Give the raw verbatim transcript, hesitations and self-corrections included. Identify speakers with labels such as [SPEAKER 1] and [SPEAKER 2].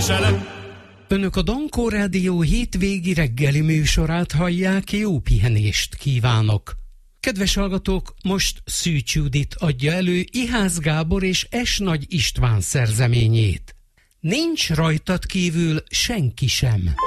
[SPEAKER 1] viselem.
[SPEAKER 2] Önök a Dankó Rádió hétvégi reggeli műsorát hallják, jó pihenést kívánok! Kedves hallgatók, most Szűcs Judit adja elő Ihász Gábor és S. Nagy István szerzeményét. Nincs rajtad kívül senki sem.